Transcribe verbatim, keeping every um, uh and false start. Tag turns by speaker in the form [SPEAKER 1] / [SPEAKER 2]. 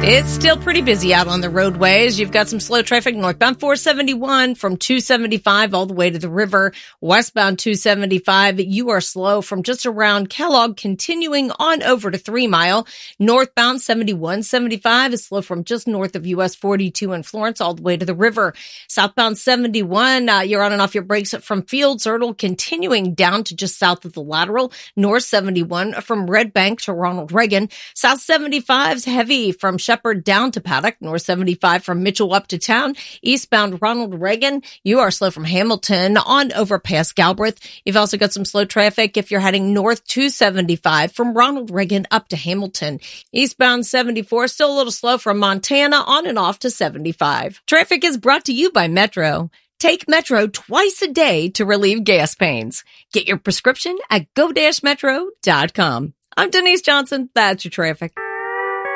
[SPEAKER 1] It's still pretty busy out on the roadways. You've got some slow traffic northbound four seventy-one from two seventy-five all the way to the river. Westbound two seventy-five, you are slow from just around Kellogg, continuing on over to Three Mile. Northbound seventy-one seventy-five is slow from just north of U S forty-two in Florence all the way to the river. Southbound seventy-one, uh, you're on and off your brakes from Fields Erdel, continuing down to just south of the lateral. North seventy-one from Red Bank to Ronald Reagan. South seventy-five's heavy from Shepherd down to Paddock. North seventy-five from Mitchell up to town. Eastbound Ronald Reagan, you are slow from Hamilton on over past Galbraith. You've also got some slow traffic if you're heading north two seventy-five from Ronald Reagan up to Hamilton. Eastbound seventy-four, still a little slow from Montana on and off to seventy-five. Traffic is brought to you by Metro. Take Metro twice a day to relieve gas pains. Get your prescription at go dash metro dot com. I'm Denise Johnson. That's your traffic.